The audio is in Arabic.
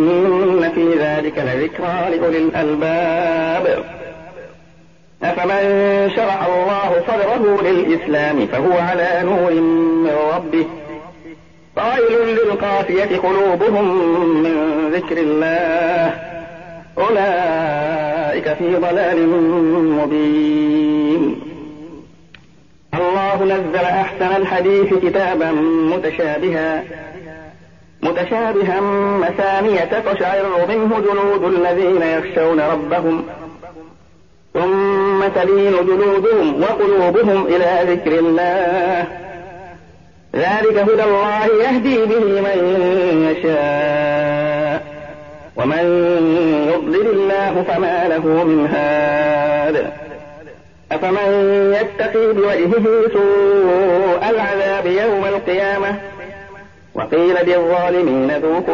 إن في ذلك لذكرى لأولي الألباب. أفمن شرح الله صدره للإسلام فهو على نور من ربه فويل للقاسية قلوبهم من ذكر الله أولئك في ضلال مبين. الله نزل أحسن الحديث كتابا متشابها مثانية تقشعر منه جلود الذين يخشون ربهم ثم تلين جلودهم وقلوبهم إلى ذكر الله ذلك هدى الله يهدي به من يشاء ومن يضلل الله فما له من هاد. أفمن يتقي بوجهه سوء العذاب يوم القيامة وقيل للظالمين ذوقوا